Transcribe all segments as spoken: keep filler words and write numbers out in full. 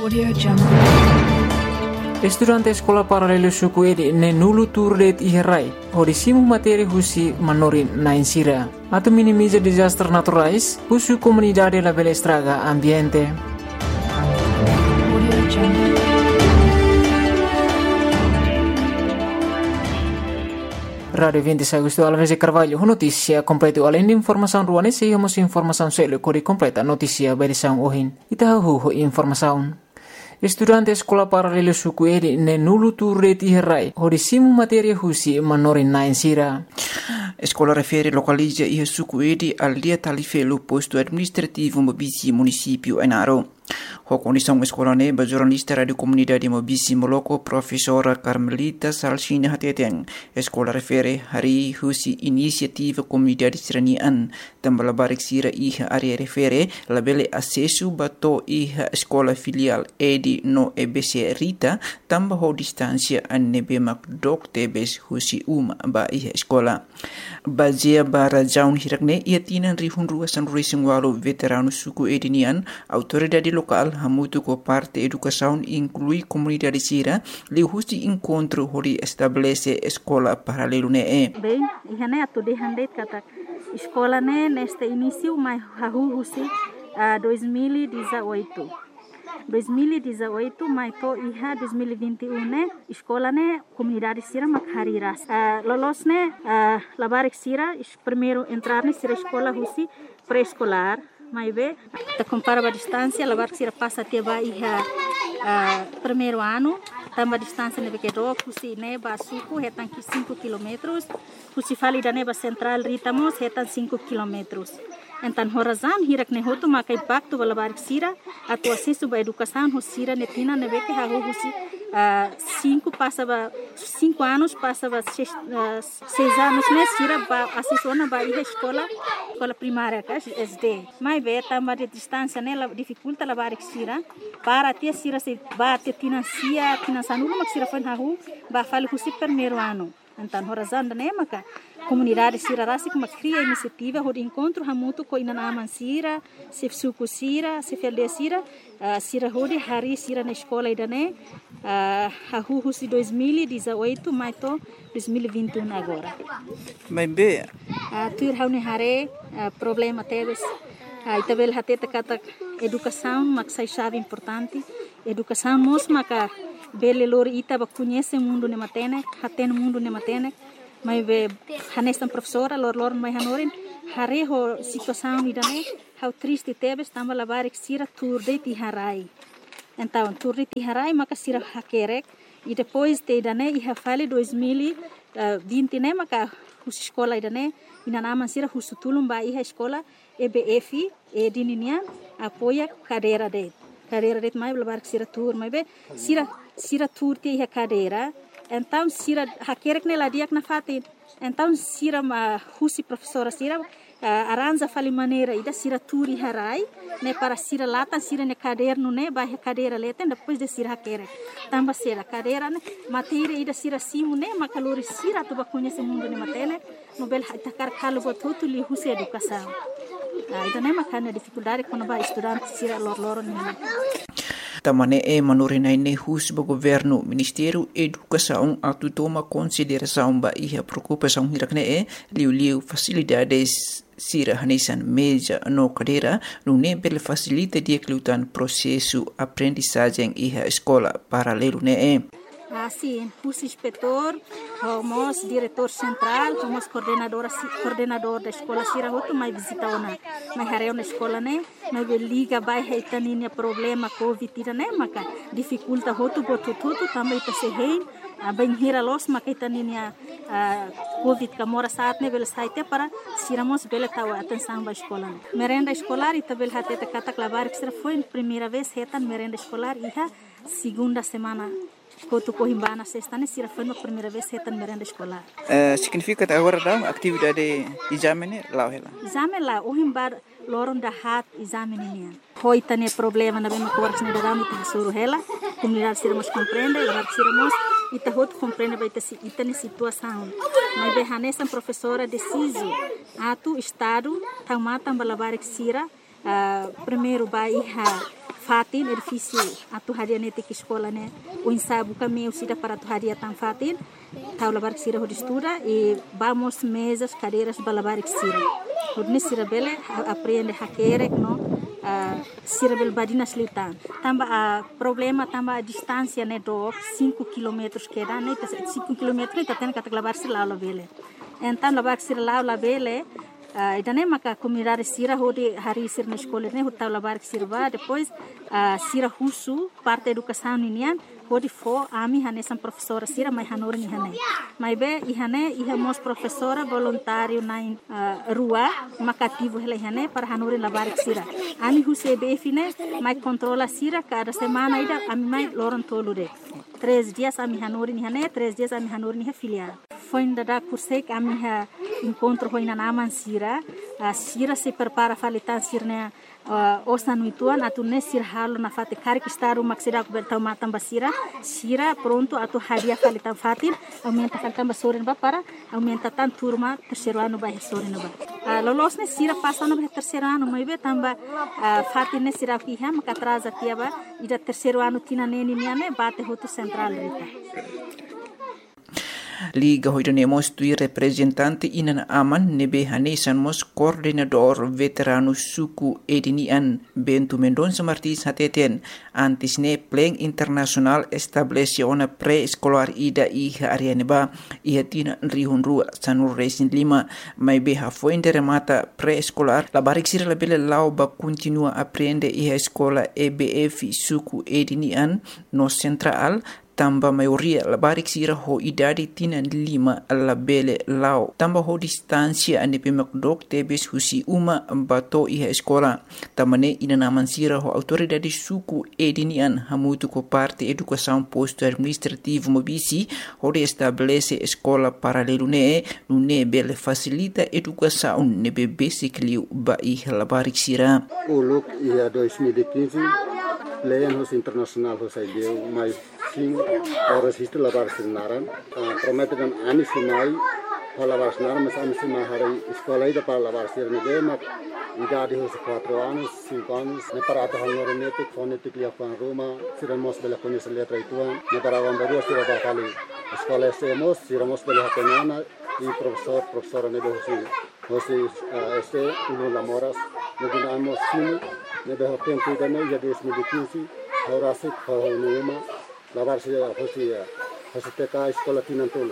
Audio Jungle. Estudante sekolah paralelo suku edi ne nulu turdet iherai. Hodisimu materi husi manorin na insira. Atau minimiza disaster naturais, husu comunidade la bela estraga ambiente. Audio Jungle. Radio vinte Agosto Alves Carvalho, notícia completa além de informação ruane, seguimos informação selo kode completa notícia berisão ohin. Itahu informação. Estudante sekolah paralelo suku edi ne nulu turret iherai. Hodisimu materia husi manorin na insira. Escola refere localiza e suku edi al dia talifelo posto administrativo Mobisi município Enaro. A condição escolar ne ba jornalista radio comunidade Mobisi Moloko professora Carmelita Salsina Hateteng. Escola refere hari husi inisiativa comunidade seranian tambah barik sira iha area refere labele acesso bato iha escola filial edi no E B C Rita tambah ho distância anebe mak dok tebes husi uma ba iha escola. Bazia bara jaun hirakne ia tinan rihun ruasan racing walu veterano suku edinian autoridade local hamutu ko parte educação inclui comunidade sira li husi encontro hori estabelece escola paralelo ne e. Bem, ihane atu de handet kata escola ne neste início mai hahu husi uh, dois mil e dezoito. dois mil e dezoito mai to iha dois mil e vinte e um ne escola ne comunidade sira makhariras. Uh, lolos ne uh, labarik sira primeiro entrar ne sira escola husi pré-escolar. Mai be, ta compara a distância, lavar que se passa até vai uh, primeiro ano, também a distância neve que do, cusi neba suco, retan cinco quilômetros, cusi fali da neba central ritamos, retan cinco quilômetros. Então, horazan hirak ne hotu makai pacto lavar que sira, a tua acesso a educação, ho sira netina neve que ha husi cinco passava cinco anos, passava seis, uh, seis anos, né? Sira ba acesso na ba escola, escola primária, que é S D. Mas be também de distância, né? La dificulta lavar que sira, para ter sira se ba ter financia, financiando uma que sira foi na rua, ba fale husi primeiro ano. Então, horazan né? Maka comunidade sira rasi como cria iniciativa de encontro hamutu ko inanaman sira se suku sira se felde sira uh, sira hodi hari sira na escola idane uh, hahu husi dois mil e dezoito mais to dois mil e vinte e um agora. Mas be uh, tur haune hare uh, problema teves uh, itabel hateta kata educação maksai chave importante educação mos maka bele lori ita ba conhece mundo ne matene haten mundo ne matene mai be hanestan professora lor lor mai hanorin hare ho situação idane how triste tebes tamba lavar sira turde ti harai então turde ti harai maka sira hakerek e depois de idane e hafale dois mil e vinte né maka hus escola idane inanaman sira husutulum ba iha escola E B F e dininian apoia cadeira de cadeira de mai lavar sira tur mai be sira sira tur ti iha cadeira. Então, sira hakerek ne ladiak na fatin. Então, sira ma husi professora sira uh, aranja fali maneira ida sira turi harai ne para sira latan sira ne caderno ne ba cadeira leten depois de sira hakerek. Tamba sira cadeira ne matéria ida sira simu ne makalori sira tu ba conhece mundo ne matene no bel takar kalu botutu li husi educação. Uh, ida ne makana dificuldade quando ba estudante sira lor lor ne. Tamane e manorinai ne hus ba governo Ministério Educação atu toma consideração ba iha preocupação hirakne e liu liu facilidades sira hanesan meja no cadeira no ne bel facilita dia klutan processo aprendizagem iha escola paralelo ne e. Assim, o inspetor, o diretor central, o coordenador, coordenador da escola Sira Hoto, mas visita ona, mas hareu na escola né, mas liga vai reitaninya problema Covid né, maka dificulta Hoto botu tudo também tá se rei, a bem hira los maka itaninya Covid kamora saat né, bel saite para Siramos bel tahu atenção ba escola. Merenda escolar ita bel hate te kata klavar que foi primeira vez retan merenda escolar iha segunda semana. Kotu Cohimbana sexta ne sira foi a primeira vez retan merenda escolar. Uh, significa agora da atividade exame lá ela. Exame lá o himbar loron da hat exame ne. Hoi tane problema na bem coordes ne da mi suru hela, comunidade sira mos compreende, lá sira mos ita hot compreende vai ter ita ne situação. Mas be hanesa professora deciso atu estado tamata balabar sira uh, primeiro vai fatin edifício atu hadia nete que escola né o ensabu caminho sida para tu hadia tan fatin tau labar que sira estuda e vamos mesas cadeiras balabar que sira hodne sira bele aprende hakere no uh, sira bel badina slitan tamba a uh, problema tamba a distância né do cinco quilômetros que dá né cinco quilômetros tá tendo que labar sira lá bele então labar sira lá bele Uh, idane maka comunidade sira hodi hari sir na escola ne hota labar que sirva depois uh, sira husu parte educação ninian hodi fo ami hane sam professora sira mai hanor ni hane mai be ihane ihamos professora voluntário na uh, rua makativo hele hane para hanor labar que sira ami huse be fine mai controla sira cada semana ida ami mai loron tolude três dias ami hanor ni hane três dias ami hanor ni filial foi ainda da kursek ami ha encontro foi na naman sira a sira se prepara falitan sirne uh, osa nuituan atu ne sir halo na fate kari que está uma sira ko bertau matam basira sira pronto atu hadia falitan fatin aumenta falitan basorin ba para aumenta tan turma terceiro ano ba sorin ba uh, lolos ne sira passa no terceiro ano mai be tamba uh, fatin ne sira ki ha maka atrasa tiaba ida terceiro ano tina neni niane bate hotu central rita Liga hoidanemos tui representante inan aman nebe hanesan mos coordenador veterano suku edinian Bento Mendonça Martins hateten antis ne pleng internasional estableciona pre-escolar ida iha arianeba iha tina rihun rua sanur resin lima mai beha fuente remata pre-escolar la barik sira la bele lau ba continua aprende iha escola E B F suku edinian no central tamba maioria la barik sira ho idadi tina lima la bele lau tamba ho distancia ane pemakdok tebes husi uma bato iha escola tamane ina naman sira ho autoridade suku edinian hamutu ko parte educação posto administrativo mobisi ho de estabelece escola paralelo ne ne bele facilita educação ne bebe sikliu ba iha la barik sira uluk ia dois mil e quinze Leyan hos internasional hos ideu mai king oras histo labar sinaran promete dan ani sinai labar sinaran mas ani sinai hari escola ida para labar sirne de mak idade hos quatro anos cinco anos ne para ata hanor nete fonetic lia fan Roma siramos bela conhecer letra ituan ne para vambaru sira ba kali escola semos siramos bela hatenana e professor professora ne hosi hosi este uno lamoras ne dinamos sino ne beho tempo idane ya dois mil e quinze ora se khonuma lavar se hosi hosi teka escola tinantolo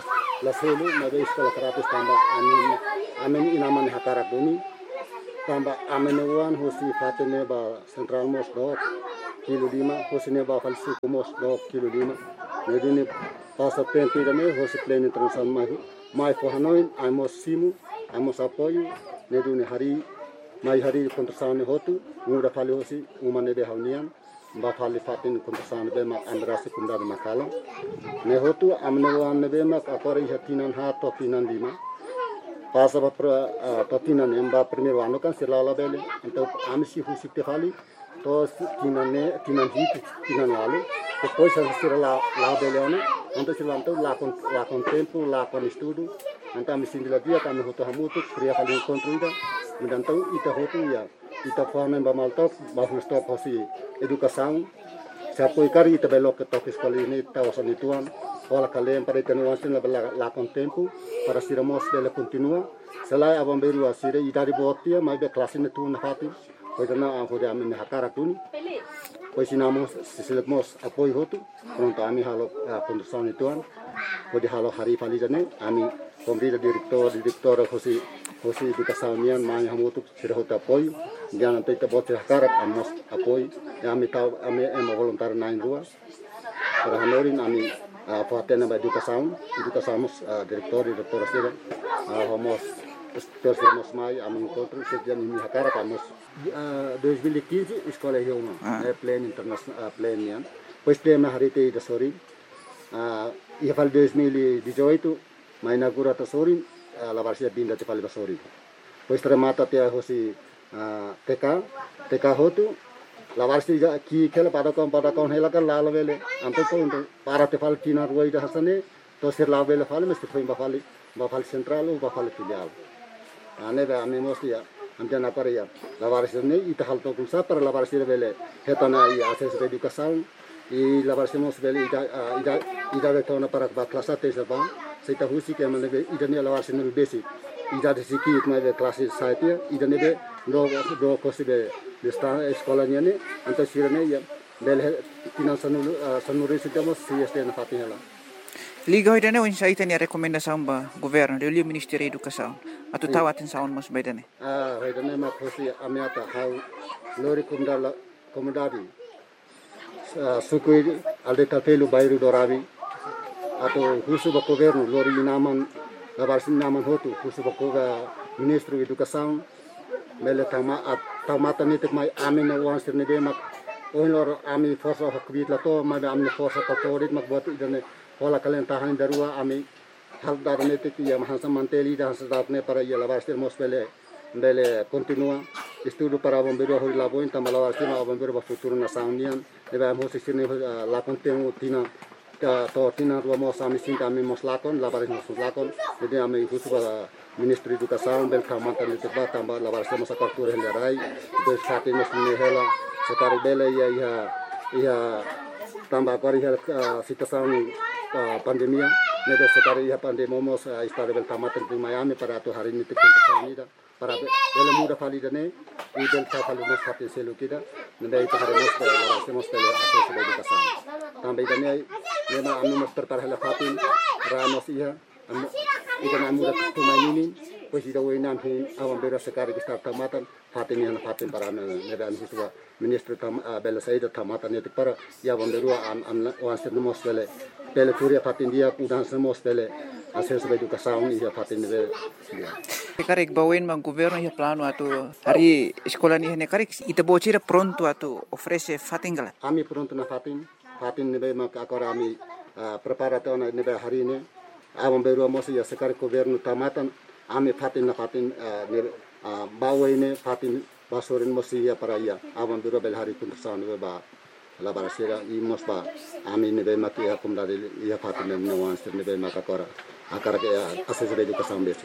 la selo na be escola karate tamba amen amen inaman hakara duni tamba amen wan hosi fatene ba central mos do kilo lima hosi ne ba falsu mos do kilo lima ne dini passa tempo idane hosi plane international mai mai for hanoin amos simu amos apoio ne duni hari mai hari kontrasane hotu muda fali hosi umane be haunian ba fali fatin kontrasane be mak andrasi kunda makala ne hotu amne wan be mak akori hatinan ha to tinan lima pasa ba to tinan emba primeiro ano kan silala bele então amsi husi te fali to tinan ne tinan hit tinan lalu depois a sirala la bele ano então silanto la con la con tempo la con estudo então amsi sindila dia kami hotu hamutu kriya kali encontro Medantau ita hotu ya ita fana ba maltop ba stop hosi educação siapa ikari ita belok ke tok sekolah ini tawasan ituan wala kalian pada tenuasin la la con tempo para siramos de la continua selai abang beru asire ita di botia mai be kelas ini tu na hati pois na ho de amin hakara tuni pois sinamos sisilemos apoio hotu pronto ami halo condução ituan pode halo hari falijane ami pemerintah direktor direktor hosi hosi educação nian mai hamutu sira hota apoio dia nanti te bote hakarat amos apoio ya ami tau ami emo voluntário nain rua para hanorin ami fatena ba educação educação direktor direktor sira homos terceiro mai ami encontro sejam ini hakarat amos dois mil e quinze escola Riona é pleno internacional pleno nian pois tema hari te da sori ia fal dois mil e dezoito mai inaugura ta sori la varsia binda te fali basori pois tremata te hosi T K T K hotu la varsia ki kela pada kon pada kon hela kan la vele anto ko para te fal tina ruai da hasane to sir la vele fali mesti foi ba fali ba fali central ba fali filial ane ba ame mos ya Andian apa ya? Lawaris ini ita hal tokum sa para lawaris ini bele hetana i akses edukasaun i lawaris mo bele ida ida ida de tona para kelas satu sebang seita husi ke mana be ida ni lawaris ini basic ida de siki itma be kelas satu ida ni be do do kosi be desta sekolahnya ni anto sirene ya bele tina sanulu sanuri sitamos si este na fatinala. Liga hoy dane unsa ita ni rekomendasyon ba gobyerno dili Ministerio Edukasyon atau tawatin saon mas baydane. Ah hoy dane ma kosi amiata how lori kumdala komodadi sukui alde tapelu bairu dorabi atau husu ba gobyerno lori naman labarsin naman hotu husu ba ko Ministro Edukasyon mele tama at tamata nitik mai amin wan sirne be mak oin lor ami forsa hakbit lato ma amne forsa katorit mak buat idane Hola kalian tahan darua ami hal darne te ya mahasa manteli dan sedatne para ya labarster mosbele bele continua estudo para bombero hori laboin tamalawarti ma bombero ba futuro na saunian deba mo sisine la contenu tina ta to tina ro mo sami sinta ami mos lakon labaris mos lakon jadi ami husu ba Ministro Edukasyon bel kamatan te ba tamba labarster mos akartur hendarai itu sate mos ne hela sekari bele ya ya ya tambah kari hal situasi pandemia neda sekali ya pandemi momos istare bel tamatan di Miami para tu hari ini tikun tersanida para bel muda fali dane i bel fali mos fati selu kita neda itu hari mos para semos bel akses edukasi tambah dane neda anu mos terparah la fatin ramos iya ikan muda tu mainin pues ida wenan hin awam bera sekali kita tamatan fatin yang fatin para neda anu suwa Ministro tam bel saida tamatan itu para ya bonderua am am wanser mos bel bele turia fatin dia udan semos bele akses edukasyon iya fatin bel dia. Karek bawen mang governo ya plano atau hari sekolah ni hene karek ita bocira pronto atau ofrece fatin gala. Ami pronto na fatin fatin nebe mak akora ami preparato na nebe hari ini awam beru mos ya sekar governo tamatan ami fatin na fatin nebe bawen fatin basorin mos ya para ya awam beru bel hari pun tersan nebe ba la barasera i mos ba ami nebe mak ya kumdari ya fatin nebe wanser nebe mak akora akara ke akses edukasyon besi.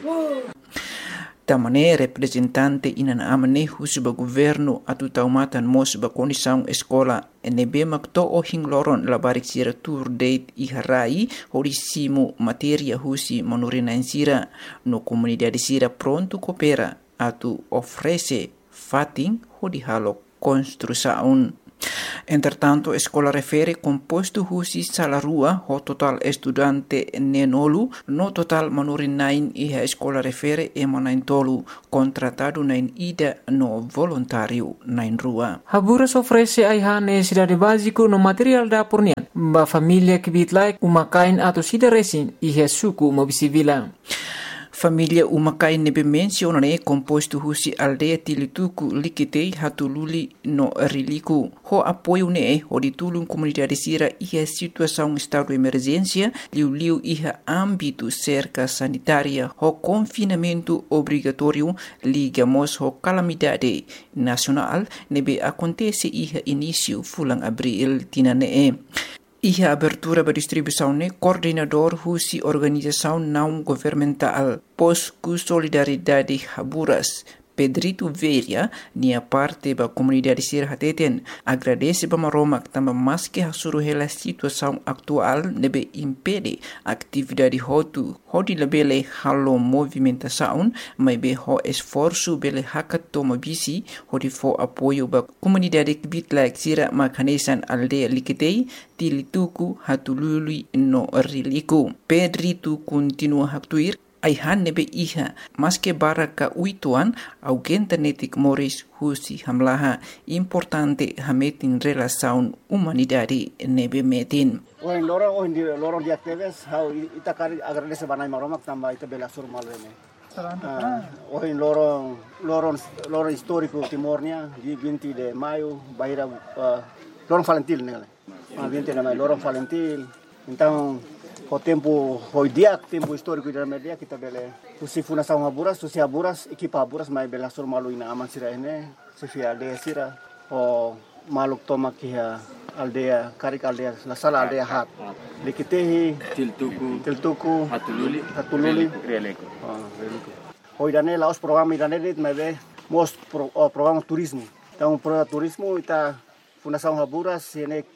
Tamane representante inan amane husuba governo atu taumatan mos ba kondisang eskola nebe makto o hingloron la barik sira tour date iharai horisimu materia husi manurina sira no comunidade sira pronto coopera atu ofrece fatin hodi halo construção. Entretanto, a escola refere composto husi salarua ho total estudante nenolu no total manurin nain e a escola refere emanain tolu contratado nain ida no voluntário nain rua. Haburas ofrece aiha necessidade básico no material da pornian ba família que bitlai umakain atau sida resin ihe suku mobisivila. Família umakai nebe mencionane composto husi aldeia tilituku likitei hatululi no riliku. Ho apoio ne ho ditulung comunidade sira iha situação estado de emergência liu-liu iha âmbito cerca sanitária ho confinamento obrigatório ligamos ho calamidade nacional nebe acontece iha início fulang abril tinane. Iha abertura ba distribuição ne coordenador husi organização não governamental Posku Solidariedade Haburas Pedrito Veria nia parte ba comunidade sir hateten agradece ba maromak tamba maske hasuru hela situação atual nebe impede atividade hotu hodi lebele halo movimentação mai be ho esforço bele hakat toma bisi hodi fo apoio ba comunidade bitlak sira makanesan aldea likitei tilituku hatulului no riliku. Pedrito continua haktuir aihan nebe iha maske baraka uituan augentenetik moris husi hamlaha importante hametin relasaun humanidade nebe metin. Oin loro oin di loro di aktives how itakari agradece banai maromak tamba ita bela surmal rene. Oin loro loro loro historico timornya di vinte de maio baira loro Valentil nele. Ma vinte de maio loro Valentil. Então o tempo hoy dia tempo histórico da media kita bele usi fundação Haburas usi Haburas equipa Haburas mai bela sur malu ina aman sira ene sifia aldea sira o maluk toma kia aldea karik aldea la sala aldea hat likitehi tiltuku tiltuku hatululi hatululi releko hoy dane laos programa dane dit mai be mos pro, oh, programa turismo. Então, programa turismo ita Fundação Haburas ini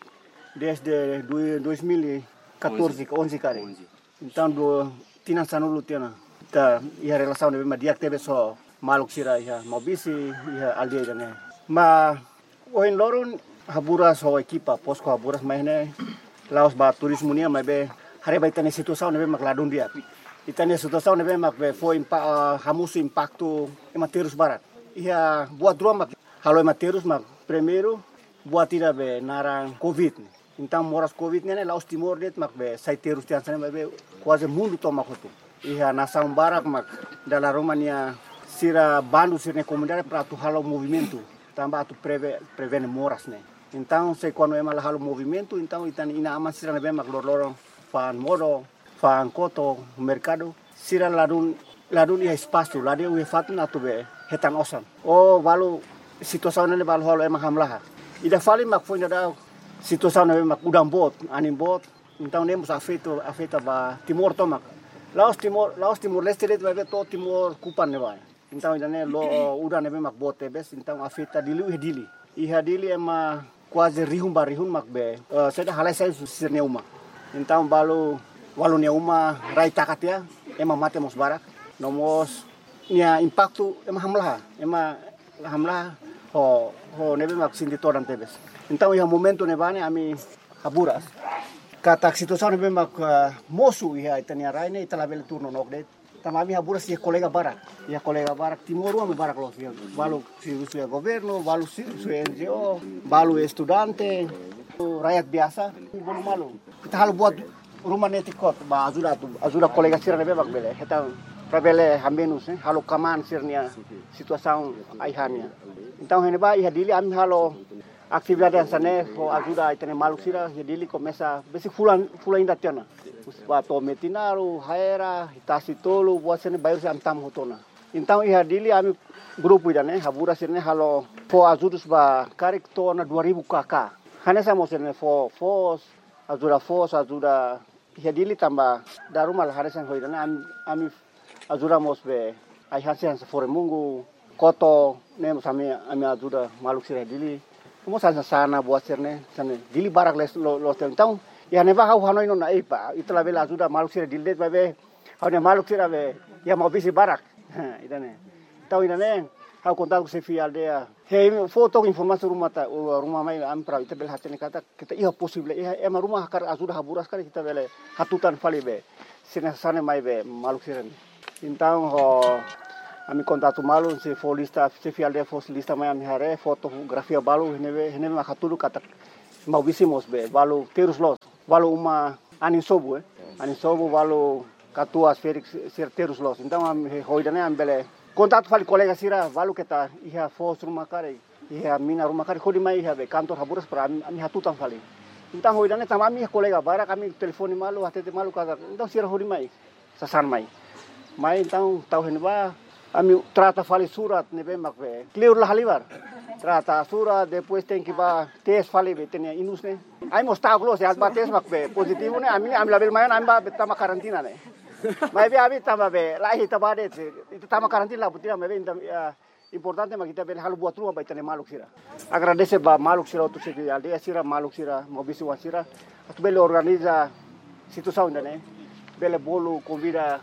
desde dois mil e quatorze, onze kali. Então, do tinan sanulu tiana. Ita ia relação de dia teve só maluk sira ia mobisi ia aldeia dane. Ma oin loron Haburas ho equipa posko Haburas mahne laos ba turismo nia mai be hari ba itane situação nebe mak ladun dia. Itane situação nebe mak be foi impa uh, hamusu impacto ematerus barat. Ia buat dua mak halo ematerus mak primeiro buat tira be narang covid. Então moras covid nene laos timor det mak be saiterus tian sana be quase mundo toma kotu. Ia nação barak mak dalam Romania sira bandu sira comunidade para tu halo movimento. Tambah tu preve prevene moras ne. Então, se quando é mal halo movimento, então itani ina ama sira nebe mak lorong fan modo, fan koto, mercado, sira ladun ladun ia espaço, ladun ia fatu na tu be hetan osan. Oh, valu situação nele valu halo emak hamlaha. Ida fali mak foi da situação nebe mak udang bot, anim bot, então nemos afeto afeta ba Timor tomak. Laos Timor, Laos Timor Leste det vai to Timor kupan ne vai. Então ida ne lo udang nebe mak bot tebes, então afeta dili dili. Iha dili ema quase rihum barihum makbe uh, seda halai sai sir neuma então balu walu neuma rai takatia ema mate mos barak nomos nia impacto ema hamlah ema hamlah ho ho nebe mak sindi todan tebes então ia momento nebane ami Haburas kata situação nebe mak uh, mosu ia itania rai ne italabel turno nokdet tamami Haburas ia kolega barak ia kolega barak Timoru ame barak los ia balu si su governo balu si su N G O balu estudante rakyat biasa bolu malu kita halu buat rumah netikot ba ajuda tu ajuda kolega sira nebe bak bele eta prabele hamenus eh halu kaman sirnia situação aihania então hene ba ia dili ami halu atividade sane ho ajuda itene malu sira ia dili começa besi fulan fulan inda tiana ba to metinaru haera itasi tolu buat sene bayar sam tam hotona então ia dili ami grupo ida ne Haburas sirne halo fo ajudus ba karik tona dua ribu kakak hane samo sirne fo fos ajuda fos ajuda ia dili tamba darumal haresan hoidana ami ami ajuda mos be ai hasian fore mungu koto ne sami ami ajuda maluk sira dili mo sana sana buat sirne sane dili barak les lo lo então ya neva hau hanoi no na ipa itla bela ajuda maluk sira dildet babe hau ne maluk sira be ya mau bisi barak idane tau idane hau kontak se fi aldea he foto informasi rumah ta rumah mai am pra ita bel hatene kata kita iya possible iya ema rumah kar ajuda Haburas kali kita bele hatutan fali be sina sana mai be maluk sira então ho ami kontatu malu se folista se fi aldea fosilista mai am hare fotografia balu hene hene ma hatulu kata mau bisi mos be balu terus los balu uma anin sobu eh anin sobu balu katua Felix ser terus los então am hoidane am bele kontak fali kolega sira balu kita iha fos rumah kare iha mina rumah kare khodi mai iha be kantor Haburas pra ami hatutan fali então hoidane tamami kolega bara kami telefoni malu hatete malu kata então sira hodi mai sasan mai mai então tau henba ami trata fali surat nebe makbe clear lah halibar trata surat depois tem que ba tes fali betenia inus ne ai mostau close as bates makbe positivo ne ami ami label mayan ami ba betama karantina ne mai be abi tama be lahi tabade itu tama karantina butina mebe importante mak kita bel halu buat rumah betene maluk sira agradece ba maluk sira tu sira aldea sira maluk sira mobisi wasira tu bele organiza situação ne bele bolu convida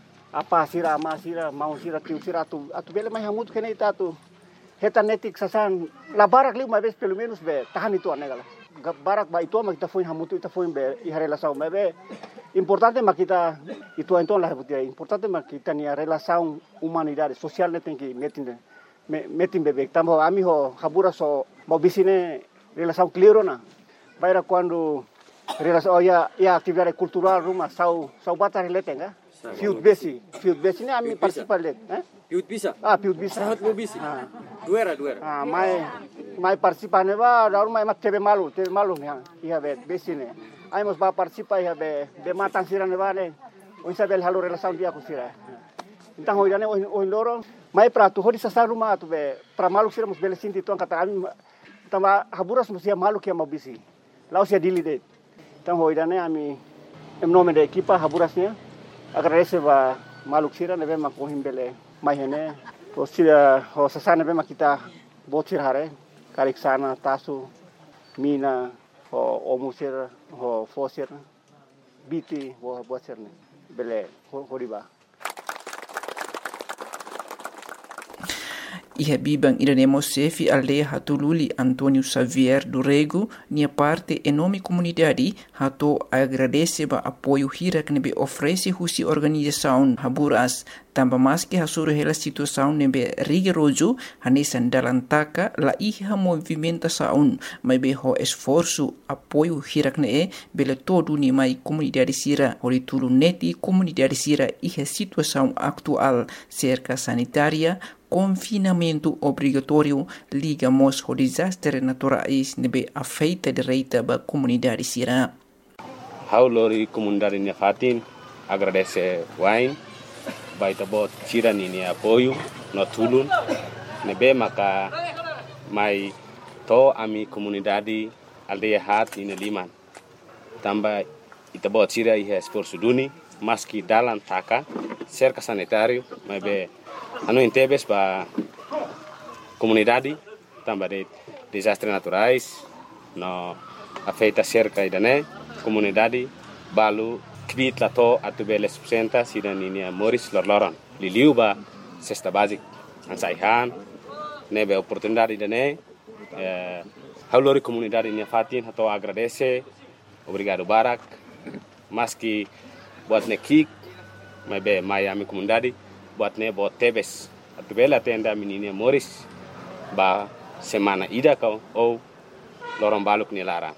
apa sira ama sira mau sira tiu sira tu atu bele mai hamut kene ita tu heta netik sasan la barak liu mai bes pelo menos be tahan itu anegala barak ba itu ma kita foi hamut ita foi be i relação mai be importante ma kita itu então la butia importante ma kita ni relação humanidade social ne tem que metin metin bebek tambo ami ho Haburas so mau bisine relação clearona baira quando relação ya ya atividade cultural rumah sau sau batar letenga Fiut besi, fiut besi ni ami participa let, eh? Fiut bisa. Ah, fiut bisa. Sahat mo bisi. Ah. Duera, duera. Ah, mai mai participa ne ba, daru mai mat tebe malu, tebe malu ni ha. Iha bet besi ne. Ai mos ba participa iha be be matan sira ne ba ne. O sabel halu relação dia ku sira. Então hoidane o o loro mai pra tu hodi sasa rumah tu be pra malu sira mos bele sinti tu kata ami tamba Haburas mos ia malu kia mau bisi. Lau sia dili det. Então hoidane ami em nome da equipa Haburasnya agradece ba maluk sira nebe makohim bele mai hene O sira ho sasana memang kita botir hare karik sana tasu mina ho omusir ho fosir biti ho botir ne bele ho horiba. Iha bibang idanemo sefi aldea hatululi Antônio Xavier do Rego, nia parte enorme comunidade hato agradece ba apoio hira que nebe oferece husi organização Haburas, tamba mais que hasuru hela situação nebe rigoroso hanesan dalam taka la iha movimentação, mas be ho esforço apoio hira que ne bele todo ni mai comunidade sira horitulu neti comunidade sira iha situação atual cerca sanitária confinamento obrigatório ligamos ao desastre naturais nebe afeita direita ba comunidade sira. Haulori comunidade nia fatin agradece wain baita bot sira ni apoio no tulun nebe maka mai to ami comunidade aldeia hat ina liman tamba ita bot sira iha esforço duni maski dalam taka cerca sanitário mebe anu intebes ba comunidade tamba de desastres naturais no afeita cerca idane comunidade balu kbit lato atubele subsenta sida ninia Moris lorloron liliu ba cesta basic ansaihan nebe oportunidade idane eh, haulori comunidade nia fatin hato agradece obrigado barak maski buat nekik mebe Miami comunidade buat ne buat tebes atu bela tenda menina Moris ba semana ida kau ou lorong baluk ni lara.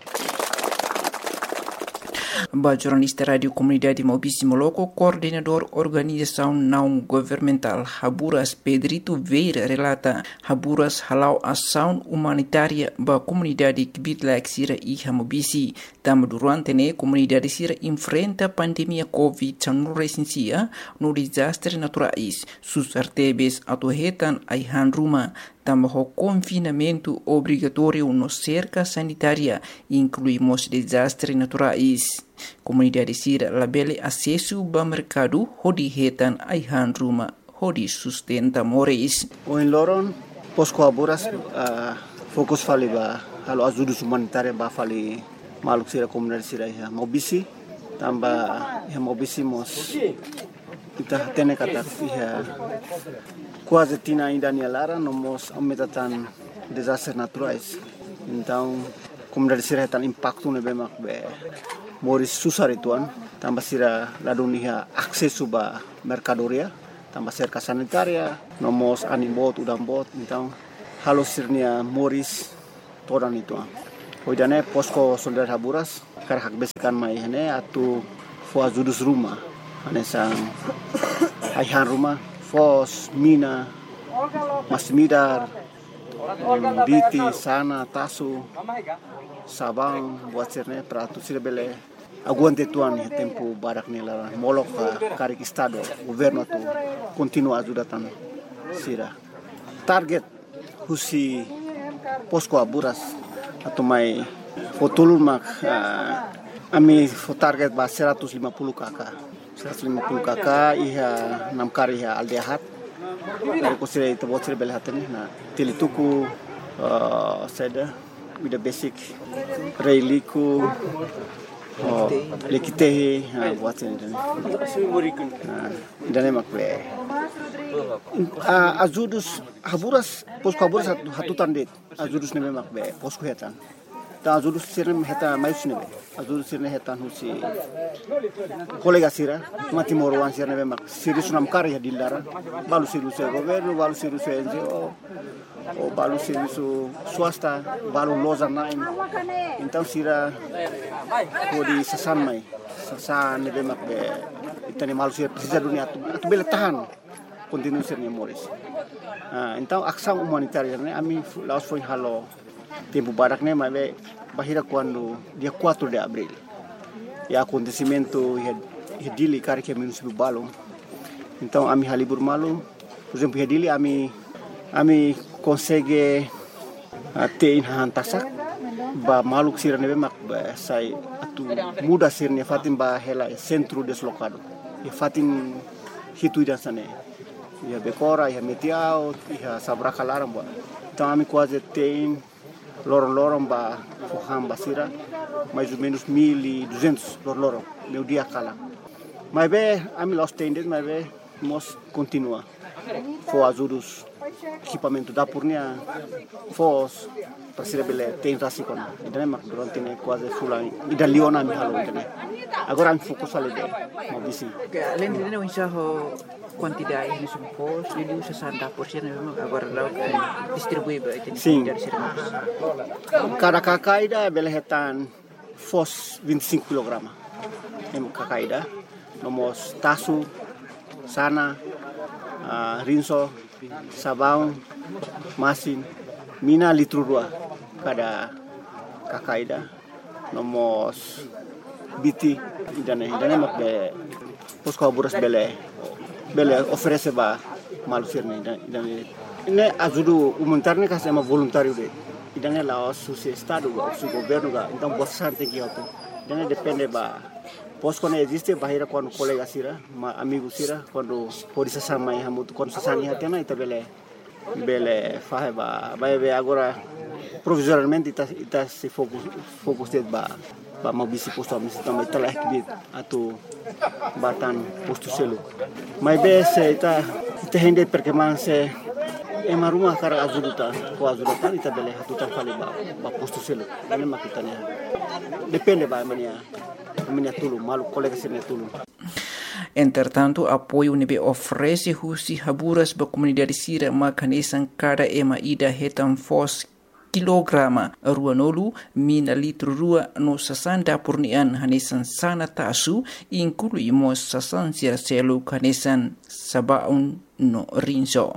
Ba jornalista radio comunidade Maubici Moloco, coordenador organização não governamental Haburas Pedrito Veira relata Haburas halau ação humanitária ba comunidade Kibitlaik sira iha Maubici. Tama durante ne comunidade sira enfrenta pandemia Covid dezenove recensia no desastre naturais. Sus artebes atuhetan aihan rumah tamba ho confinamento obrigatório no cerca sanitária, incluímos desastres naturais. Comunidade sira labele acesso ao mercado, hodi hetan aihan ruma, hodi sustenta moris. O em Loron, posko Haburas, uh, fokus fali ba halo ajuda humanitária ba fali maluk sira comunidade sira ya Maubici, tamba ya Maubici mos kita tene kata ya quase tina ainda nia lara nomos aumentatan desastres naturais. Então comunidade sira tan impacto ne bemak be moris susar ituan tamba sira ladunia akses ba mercadoria tamba cerca sanitaria nomos animbot udambot então halo sirnia moris todan ituan hoidane posko soldar Haburas kar hak besikan mai hene atu fo ajudus rumah ane sang aihan rumah fos mina masmidar biti sana tasu sabang buat sirne pratu sirbele aguante tuan ya tempo barak nela molok karik estado governo tu continua ajudatan sira target husi posko Haburas atau mai fotulur mak uh, ami fo target ba seratus lima puluh kakak seratus lima puluh kakak iha enam kari iha aldehat dari kusira itu buat sira belhatani na tilituku uh, seda with the basic reiliku oh lekitehi ha buat sira dan emak be Uh, ajudus Haburas posko Haburas hatutan det ajudus neme mak be posko hetan ta ajudus sirne heta mayus nebe ajudus sirne hetan husi kolega sira mati morwan sirne be mak siris nam karya dilara balu sirus governo balu sirus N G O o balu sirus swasta balu loza nain então sira kodi sasan mai sasan nebe mak be itani malu sir sisa dunia tu tu bele tahan continua sirnya Moris. Uh, então ação humanitária né ami laos foi halo tempo barak né mas bahira quando dia quatro de abril e acontecimento e dili kari que município Balong. Então ami halibur malu por exemplo e dili ami ami consegue uh, ter in hantasak ba maluk sirne be mak ba sai atu muda sirne fatim ba hela centro deslocado e fatim hitu dan sane ia Becora, ia Metiau, ia Sabraca Laramba. Então a mim quase tem lorong-lorong ba Foham Basira, mais ou menos mil e duzentos lorong-lorong, meu dia cala. Mas bem, a mim los tendes, mas bem, nós continua. For ajudos equipamento da Purnia, fos para ser bele tem rasikon. Então mak durante ne quase fulan ida liona mi halo então. Agora a mim fokus ali deh, mau bisi. Além de não enxergar quantidade de supos, ele usa sessenta por cento memang agora lá distribui para Sim. dari sermos. Cada kakaida bele hetan fos vinte e cinco quilogramas. Em kakaida, nomos tasu, sana, uh, rinso, sabão, masin, mina litro dua cada kakaida, nomos biti, idane idane mak be posko buras bele bele oferece ba malu sirne idane ne ajudo humanitarne ka sama voluntário de idane la o su estado o su governo ga então bastante que auto idane depende ba posko ne existe bahira quando colega sira ma amigo sira quando polícia sama ya mutu quando sasani hatena ita bele bele fahe ba ba be agora provisoriamente ita ita se fokus fokus de ba ba mau bisi posto misi também telah kibit atau batan posto selo mas be se ita ita hende perché man se e maruma cara ajuda ko ajuda kan ita bele hatutan fali ba ba posto selo ini makitanya depende ba mania mania tulu malu colega sene tulu. Entretanto, apoio nebe oferece husi haburas ba comunidade sira makanesan cada ema ida hetan fos kilograma ruanolu mina litro rua no sasanda purnian hanesan sana tasu inclui mo sasan sira selu hanesan sabaun no rinso.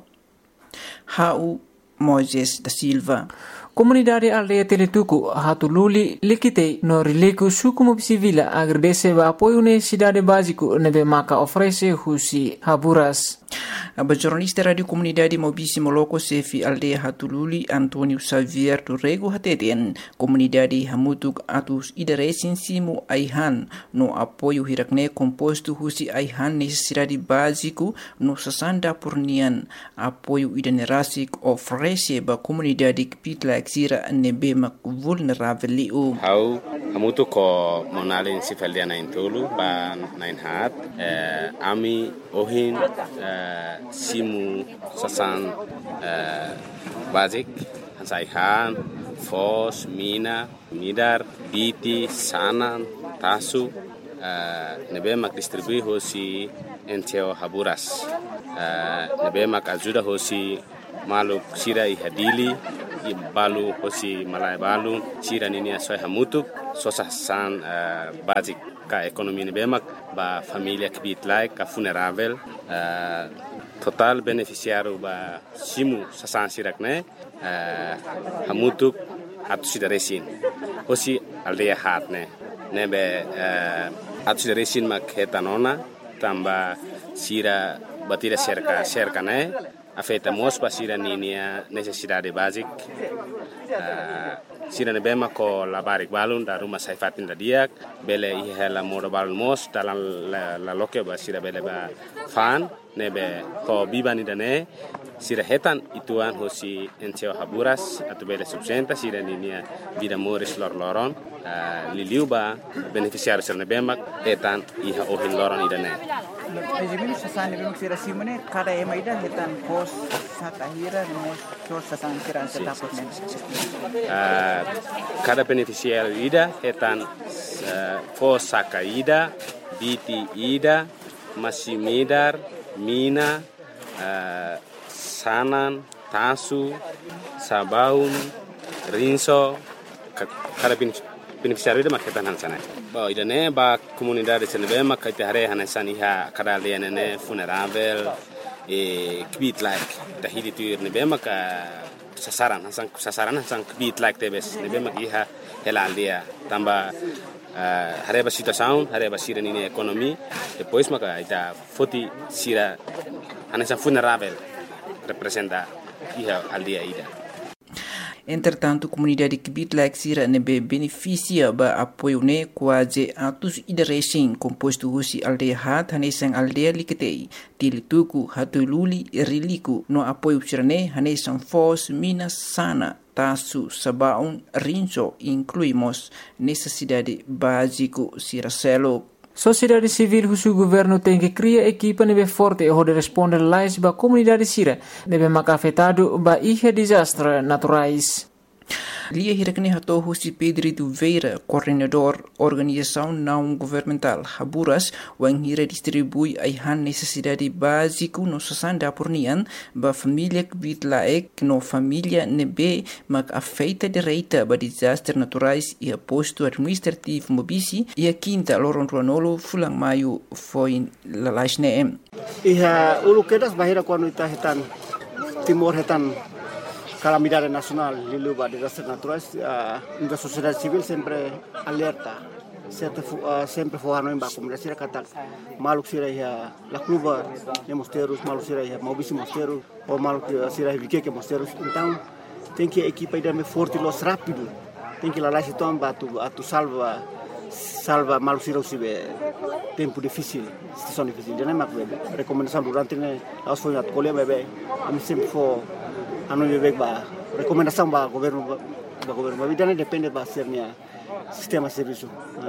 Hau Moises da Silva. Comunidade aldeia Teletuku hatululi likite no rileku sukumu sivila agradece ba apoio necessidade básico nebe maka oferece husi haburas. A jornalista Radio Comunidade Mobisi Moloko Sefi Aldeia Hatululi Antonio Xavier Turrego Hateten Comunidade Hamutuk Atus Idaresin Simu Aihan no apoio hirakne composto husi Aihan necessidade básico no sasanda purnian apoio idanerasik oferece ba comunidade kpitla sira nebe mak vulnerável liu. Hau hamutuk ko monalin sifaldia na intulu ba nain hat eh, ami ohin eh, simu sasan uh, basic hansaihan fos mina midar biti sanan tasu uh, nebe mak distribui hosi enteo haburas uh, nebe mak ajuda hosi maluk sira ihadili balu hosi malai balu sira nini asoi hamutuk sosasan uh, basic ka ekonomi nebe mak ba familia kibit like ka funerável uh, total beneficiário ba simu sasan sirakne uh, hamutuk atu sidaresin hosi aldeia hatne nebe uh, atu sidaresin mak hetanona tamba sira batira cerca cerca ne afeta mos pa sira ninia necessidade basic uh, sira nebe mako labarik balun da rumah saifatin da diak bele ihela modo balun mos dalam la, la loke ba sira bele ba fan nebe ko bibani dane sira hetan ituan hosi enteo haburas atau bele subsenta sira ninia vida moris lor loron uh, liliu ba beneficiário sira nebe mak etan iha ohin loron idane. Ejimini sasan nebe mak sira simone kada ema ida hetan pos satahira mos so sasan sira setapot men. Uh, cada beneficiário ida hetan uh, pos saka ida biti ida masimidar mina uh, sanan tasu sabaun rinso kada beneficiário ida maketan hansana ba ida ne ba comunidade senebe makite hare hanan iha kada lene ne funerável e kbit like tahili tuir nebe maka sasaran hasan sasaran hasan kbit like tebes nebe mak iha hela aldia tamba Uh, hareba situação, hareba sira nini ekonomi, depois maka ita foti sira anessa funerável representa iha aldia ida. Entretanto, a comunidade que Bitlak Sira nebe beneficia ba apoio ne quase atos ideresen composto husi aldeia hat hanesan aldeia liketei tilituku hatululi riliku no apoio sirane hanesan fos minas sana tasu sabaun rinso incluímos necessidade básico Siracelo. Sociedade civil husu governo tem que criar equipa nebe forte e de responder lais ba comunidade sira nebe maka afetado ba ihe desastre naturais. Lia Hirakne Hato Husi Pedri do Veira, coordenador organização não governamental Haburas, wang hira distribui aihan necessidade básico no sasanda pornian ba família que bitlaek no família nebe mak afeita direita ba desastres naturais e aposto administrativo mobisi e a quinta loron ruanolo fulang maio foi lalasne. Iha ulu kedas bahira quando ita hetan timor hetan calamidade nacional, lilu ba desastres naturais, uh, a sociedade civil sempre alerta, sempre uh, sempre forrano em ba comunidade sira kata maluk sira ya la cluba de mosteiros, maluk sira ya mobisi mosteiros, ou maluk sira ya vique mosteiros. Então tem que equipa ida me forte los rápido, tem que lá lá se tomba tu a tu salva salva maluk sira usibe tempo difícil, situação difícil. Já nem mak bebe recomendação durante ne aos foi at colhe bebe, ami sempre for anu bebek ba rekomendasi ba governo ba governo ba bidane depende ba sernya sistema serviço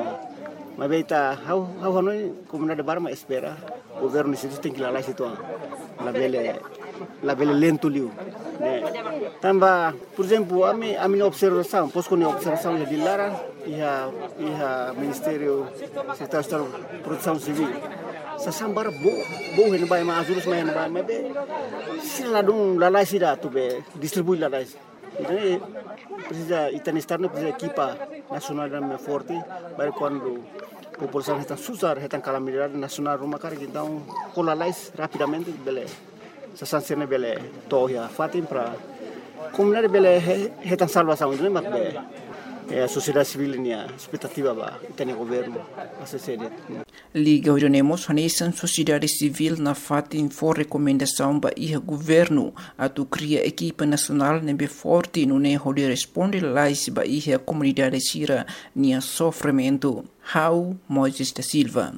mas beita how how anu comunidade barma espera governo situ tem que lá lá situ la bele la bele lento liu né tamba por exemplo a mi a minha observação posso com observação de Lara e a e a ministério secretário de produção civil sasambara bo bo hen bai ma azurus main bai ma be sila dum lalai sida tu be distribui lalai então precisa itani externo precisa equipa nacional dan me forte bai quando população está susar está calamidade nacional rumah kar então com lalai rapidamente bele sasansene bele tohia fatim para comunidade bele está salvação não mak be é a sociedade civil nia expectativa ba itani governo assessede Liga Orionemos hanesan sociedade civil na fatin for recomendação ba iha governo atu cria equipa nacional nebe forte no ne hode responde lais ba iha comunidade sira nia sofrimento. How Moisés da Silva.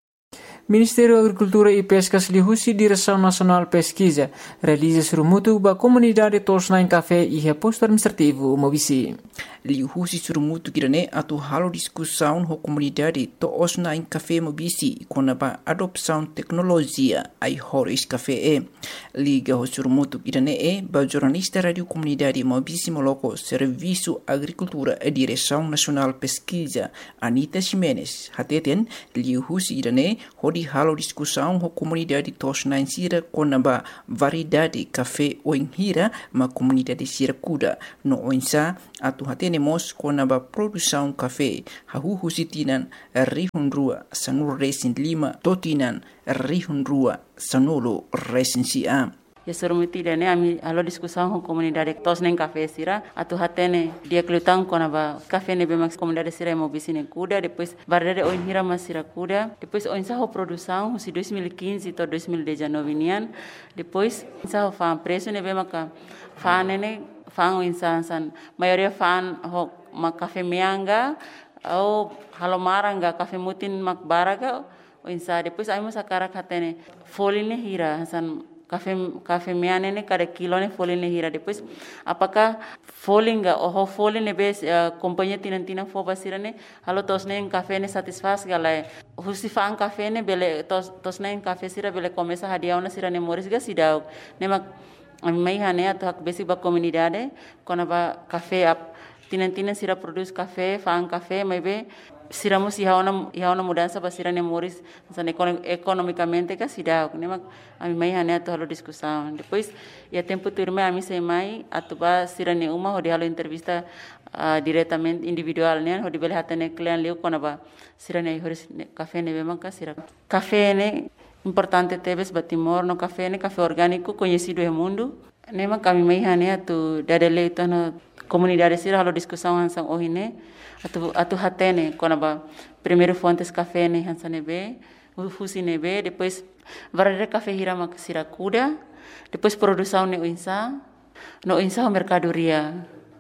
Ministério da Agricultura e Pescas lihusi Direção Nacional Pesquisa realiza surumutu ba comunidade tosna em café e reposto administrativo mobisi. Lihusi surumutu kirane atu halo discussão ho comunidade tosna em café mobisi com a adopção tecnologia ai horis café e. Liga ho surumutu kirane e ba jornalista radio comunidade mobisi moloko Serviço Agricultura e Direção Nacional Pesquisa Anita Ximenes hateten lihusi kirane hodi halo discussão ho comunidade tosna em sira com a variedade café o em hira ma comunidade sira kuda no oinsa atu hatenemos com a produção café hahu sitinan rihun rua sanur resin lima totinan rihun rua sanolo resin sia. Ya surumuti dane ami halo discussão com comunidade tos nem café sira atu hatene dia kelutang com a café ne bemax comunidade sira mo bisine kuda depois variedade oin hira mas sira kuda depois oin sa ho produção si dois mil e quinze to dois mil e dezenove nian depois sa ho fa preço ne bemaka fa nene fa oin sa san maioria fa ho ma café mianga ou halomaranga café mutin mak baraga oin sa depois ai mo sakara hatene foline hira san Café café miane ne cada kilo ne folha ne hira depois apakah folinga oh folha ne bes companhia tinan tinan fo basira ne halo tos ne café ne satisfaz galai husifan café ne bele tos tos ne café sira bele começa hadiau na sira ne moris ga sidau ne mak mai hane atu hak besi ba comunidade kona ba café ap tinan tinan sira produz café fan café mai be siramos e uma e uma mudança para sira nemoris economicamente que sida ne mak ami mai hane atu halo discussão depois ia tempo turma ami sei mai atu ba sira ne uma hodi halo entrevista uh, diretamente individual ne hodi bele hatane client leu kona ba sira ne horis café ne be manka sira café ne importante teves batimor no café ne café orgânico conhecido no mundo ne mak ami mai hane atu dadele itu no comunidade sira halo discussão hansang ohine atu atu hatene kona ba primeiro fontes café ne hansane be ufusi ne be depois varare café hira mak sira kuda depois produção ne insa no insa mercadoria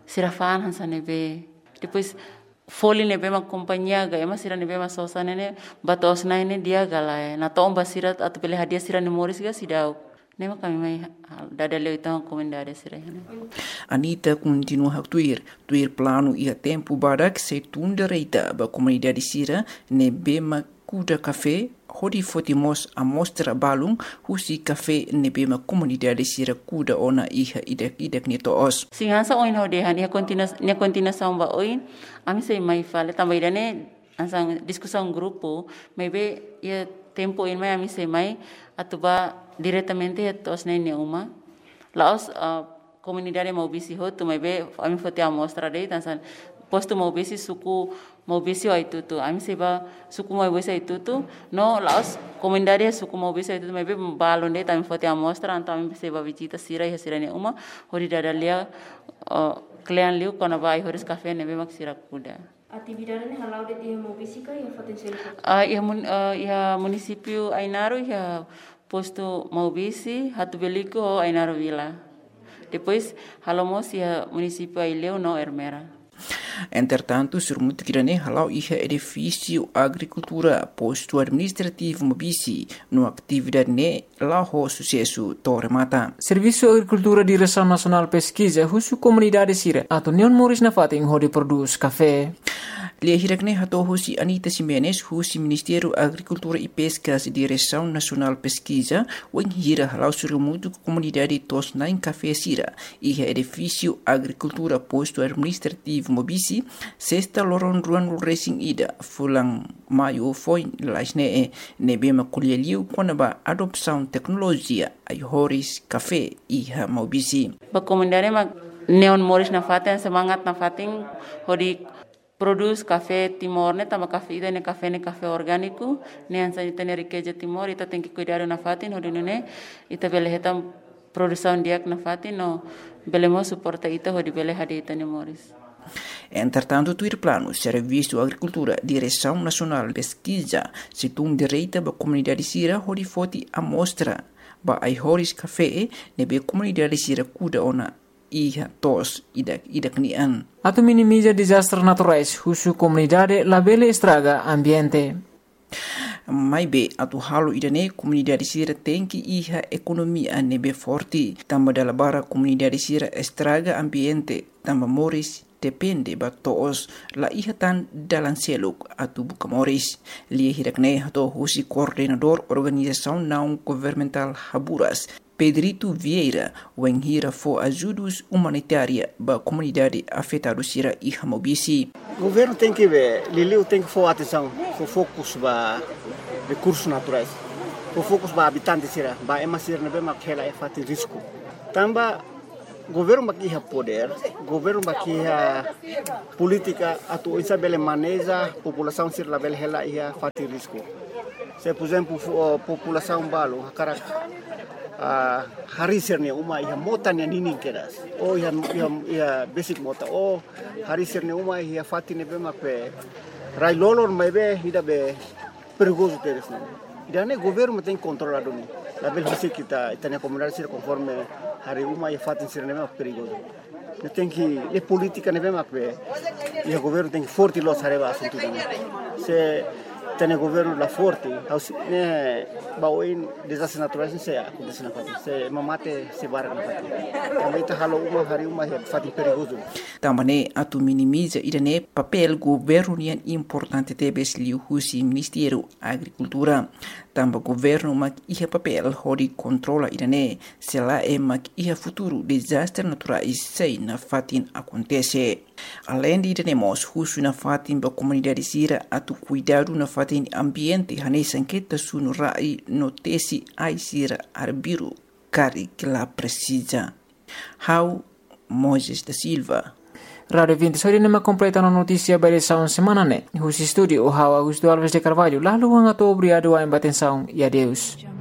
sirafaan hansa nebe. Depois foli nebe ma companhia ga ema sira nebe ma sosa nene batos na ini dia galai. Na tomba sira atau pilih hadiah sira nemoris ga sidau. Nema kami mai dada leu itang komendare sira hene. Anita continua a tuir, tuir plano ia tempo barak se tunda reita ba comunidade sira nebe ma kuda café hodi fotimos a mostra balung husi café nebe ma comunidade sira kuda ona iha idak idak ni toos. Singansa oin hodehan ia kontina ia kontina samba oin ami sei mai fale tambah idane ansang discussão grupo maybe ia tempo in mai ami sei mai atuba diretamente a tos na uma laos uh, comunidade maubisi ho tu maybe ami fote a mostra dei tansan posto maubisi suku maubisi o itu tu ami seba suku maubisi itu tu no laos comunidade suku maubisi itu maybe balon dei tami fote a mostra anta ami seba visita sira ia sira ne uma hori dadalia uh, klean liu kona vai horis café nebe mak sira kuda. Atividade ni halau de dia maubisi ka ia potensial. Ah ia mun uh, ia município Ainaro ia posto maubisi hatu beliko Ainaro Vila. Depois halomos ia município Aileu no Ermera. Entretanto, surmuti kirane halau iha edifício agricultura posto administrativo mobisi no atividade ne laho sucesso Torre Mata. Serviço Agricultura Direção Nacional Pesquisa husu comunidade sira atau Neon Moris na fating hodi produz café. Lia hirakne hato husi Anita Simenes husi Ministério Agricultura e Pescas Direção Nacional Pesquisa wen hira halau surmuti comunidade tos nain café sira iha edifício agricultura posto administrativo mobisi sexta loron ruan racing ida fulang maio foi lasne e nebe makulheliu quando ba adopção tecnologia ai horis café iha mobisi. Ba comunidade ma Neon Moris na fatin semangat na fatin hodi produz café Timor ne tama café ida ne café ne café orgânico ne ansa ita ne riqueza Timor ita tem que cuidar na fatin hodi ne ita bele hetam produção diak na fatin no belemo suporta ita hodi bele hadi ita ne Moris. Entretanto, tuir plano Serviço Agricultura Direção Nacional Pesquisa situng direita ba comunidade sira hodi foti amostra ba ai horis café nebe comunidade sira kuda ona iha tos idak idak nian. Atau minimiza desastres naturais husu comunidade labele estraga ambiente. Mai be atu halo idane comunidade sira tem que iha economia nebe forte tamba dala bara comunidade sira estraga ambiente tamba moris depende ba toos la iha tan dalan seluk atu buka moris lia hirakne hato husi coordenador organização não governamental Haburas Pedrito Vieira wen hira fo ajudos humanitária ba comunidade afetada sira iha mobisi. O governo tem que ver, Liliu tem que for atenção, for focus ba recursos naturais, for focus ba habitantes sira, ba ema sira nebe makela e fati risco. Tamba governo bakia poder, governo bakia política atu isa bele maneja população sir la bele hela ia fati risco. Se por exemplo população balo hakara a hari sirne uma ia mota ne ninin kedas. O ia ia ia basic mota o hari sirne uma ia fati ne bema pe rai lolor mebe ida be perigoso teres ne. Ida ne governo tem controlado ni. La bele hasi kita itania comunidade sir conforme hari uma ia fati sir ne perigoso. Ne tem que le política ne bema pe ia governo tem forte los areva assunto. Se tem governo la forte, ne baoin desastres naturais se acontece na fati. Se mamate se barra na fati. Também tá halo uma hari uma é fati perigoso. Também atu minimiza idane papel governo nian importante tebes liu husi Ministério Agricultura. Tamba governo mak iha papel hodi controla idane se la e mak iha futuro desastre naturais sei na fatin acontece. Além de idane husu na fatin ba comunidade sira atu cuidado na fatin ambiente hane sanqueta sunu rai notesi ai sira arbiru cari que la precisa. How Moses da Silva. Radio vinte sori nema completano notícia by saun semana ne. Husi studio o How Augusto Alves de Carvalho. Lalu hanga to obrigado a embatenção e adeus.